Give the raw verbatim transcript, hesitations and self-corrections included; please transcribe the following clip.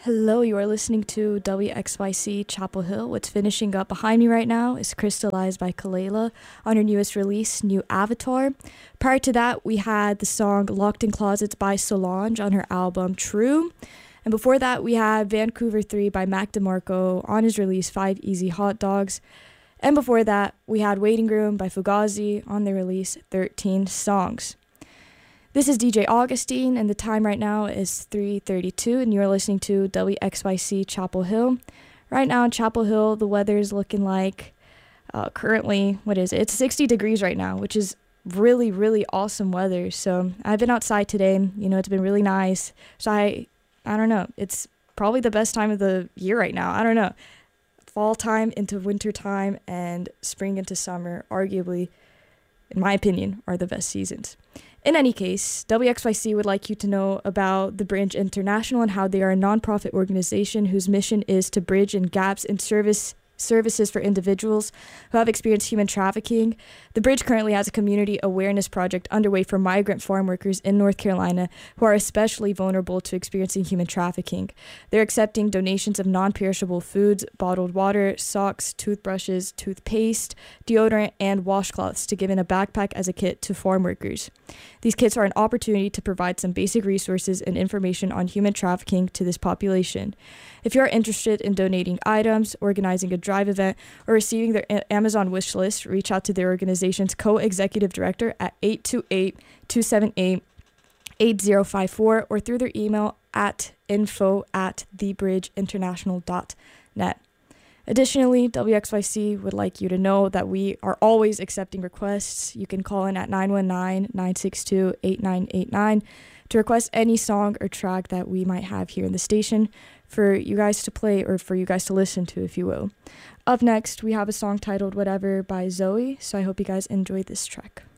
Hello, you are listening to W X Y C Chapel Hill. What's finishing up behind me right now is Crystallized by Kalela on her newest release, New Avatar. Prior to that, we had the song Locked in Closets by Solange on her album True. And before that, we had Vancouver three by Mac DeMarco on his release Five Easy Hot Dogs. And before that, we had Waiting Room by Fugazi on their release thirteen Songs. This is D J Augustine, and the time right now is three thirty-two, and you're listening to W X Y C Chapel Hill. Right now in Chapel Hill, the weather is looking like uh, currently, what is it? It's sixty degrees right now, which is really, really awesome weather. So I've been outside today. You know, it's been really nice. So I, I don't know. It's probably the best time of the year right now. I don't know. Fall time into winter time and spring into summer, arguably, in my opinion, are the best seasons. In any case, W X Y C would like you to know about The Bridge International and how they are a nonprofit organization whose mission is to bridge in gaps in service services for individuals who have experienced human trafficking. The Bridge currently has a community awareness project underway for migrant farm workers in North Carolina who are especially vulnerable to experiencing human trafficking. They're accepting donations of non-perishable foods, bottled water, socks, toothbrushes, toothpaste, deodorant, and washcloths to give in a backpack as a kit to farm workers. These kits are an opportunity to provide some basic resources and information on human trafficking to this population. If you are interested in donating items, organizing a drive event, or receiving their a- Amazon wish list, reach out to their organization's co-executive director at eight two eight, two seven eight, eight zero five four or through their email at info at thebridgeinternational dot net. Additionally, W X Y C would like you to know that we are always accepting requests. You can call in at nine one nine, nine six two, eight nine eight nine to request any song or track that we might have here in the station for you guys to play or for you guys to listen to, if you will. Up next, we have a song titled Whatever by Zoe, so I hope you guys enjoy this track.